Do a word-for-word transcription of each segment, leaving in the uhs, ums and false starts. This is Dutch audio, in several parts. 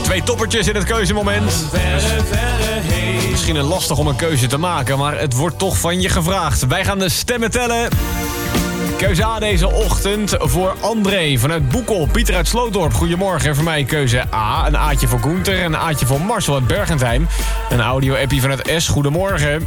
Twee toppertjes in het keuzemoment. Misschien een lastig om een keuze te maken, maar het wordt toch van je gevraagd. Wij gaan de stemmen tellen. Keuze A deze ochtend voor André vanuit Boekel. Pieter uit Slootdorp, goedemorgen. En voor mij keuze A, een A'tje voor Gunther. Een A'tje voor Marcel uit Bergentheim. Een audio-appie vanuit S, goedemorgen.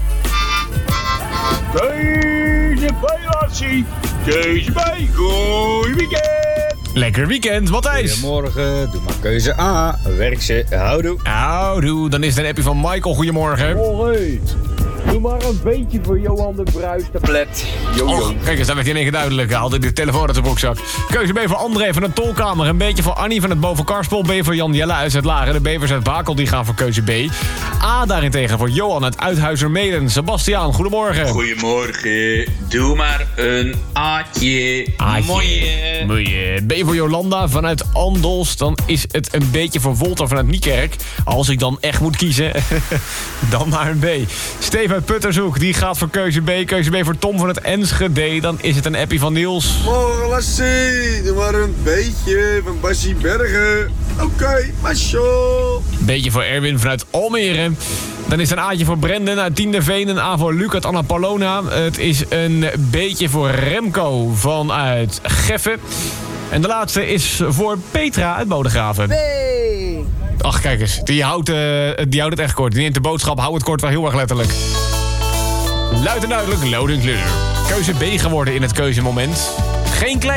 Keuze B, Lassie. Keuze B, goeie weekend. Lekker weekend, Matthijs. Goedemorgen, doe maar keuze A. Werkse, houdoe. Houdoe, dan is het een appie van Michael, goedemorgen. Morgen. Doe maar een beetje voor Johan de Bruis tablet. Yo, yo. Och, kijk eens, dat werd in één keer duidelijk. Hij haalde de telefoon uit de broekzak. Keuze B voor André van de Tolkamer. Een beetje voor Annie van het Bovenkarspel. B voor Jan Jelle uit het Laren. De Bevers uit Bakel, die gaan voor keuze B. A daarentegen voor Johan uit Uithuizermeden. Sebastiaan, goedemorgen. Goedemorgen. Doe maar een A'tje. Aatje. Mooi. Mooi. B voor Jolanda vanuit Andels. Dan is het een beetje voor Wolter vanuit Niekerk. Als ik dan echt moet kiezen, dan maar een B. Steven uit Puttershoek, die gaat voor keuze B. Keuze B voor Tom van het Enschede. Dan is het een appie van Niels. Morgen Lassie, doe maar een beetje van Bassie Bergen. Oké, okay, Marshall. Beetje voor Erwin vanuit Almere. Dan is het een A'tje voor Brendan uit Tiendeveen. Een A voor Luc uit Annapolona. Het is een beetje voor Remco vanuit Geffen. En de laatste is voor Petra uit Bodegraven. Nee. Ach, kijk eens. Die houdt, uh, die houdt het echt kort. Die neemt de boodschap, hou het kort wel heel erg letterlijk. Luid en duidelijk, load en clear. Keuze B geworden in het keuzemoment. Geen klein